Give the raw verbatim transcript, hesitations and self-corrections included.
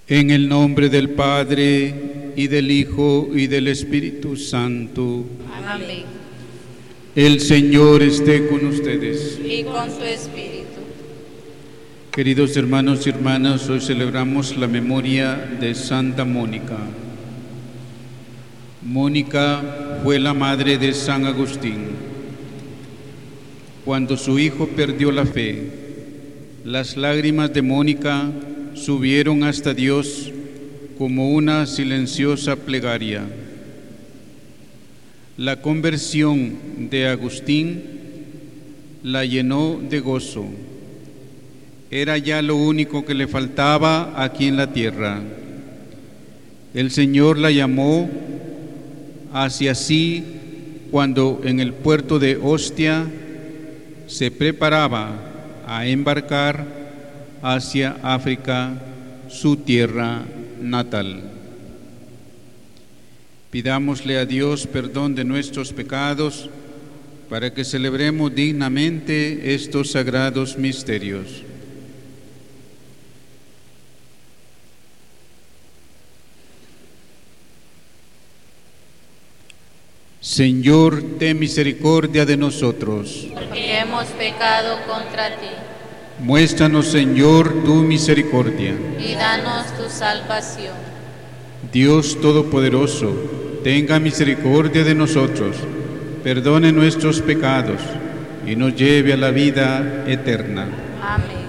En el nombre del Padre, y del Hijo, y del Espíritu Santo. Amén. El Señor esté con ustedes. Y con tu espíritu. Queridos hermanos y hermanas, hoy celebramos la memoria de Santa Mónica. Mónica fue la madre de San Agustín. Cuando su hijo perdió la fe, las lágrimas de Mónica subieron hasta Dios como una silenciosa plegaria. La conversión de Agustín la llenó de gozo. Era ya lo único que le faltaba aquí en la tierra. El Señor la llamó hacia sí cuando en el puerto de Ostia se preparaba a embarcar hacia África, su tierra natal. Pidámosle a Dios perdón de nuestros pecados para que celebremos dignamente estos sagrados misterios. Señor, ten misericordia de nosotros. Porque hemos pecado contra ti. Muéstranos, Señor, tu misericordia. Y danos tu salvación. Dios Todopoderoso, tenga misericordia de nosotros, perdone nuestros pecados y nos lleve a la vida eterna. Amén.